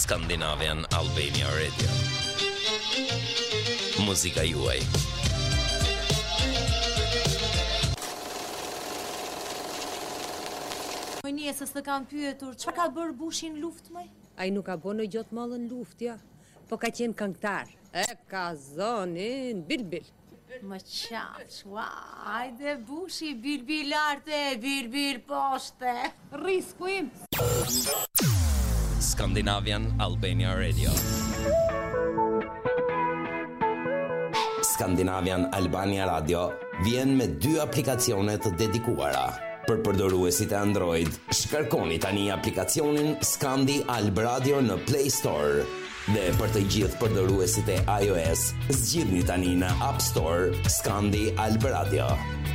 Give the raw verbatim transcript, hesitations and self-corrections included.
Scandinavian Albania Radio. Muzika juaj. Njësës të kam pyetur, çfarë ka bërë Bushin luftë më? Ai nuk ka bërë në gjotë mallën luftja, po ka qenë këngëtar. E ka zonin bilbil. Më qafsh, ua, hajde Bushi, bilbil arte, bilbil poshte. Risku im. Scandinavian Albania Radio. Scandinavian Albania Radio vjen me dy aplikacione të dedikuara. Për përdoruesit e Android, shkarkoni tani aplikacionin Scandi Alb Radio në Play Store. Dhe për të gjithë përdoruesit e iOS, zgjidhni tani në App Store Scandi Alb Radio.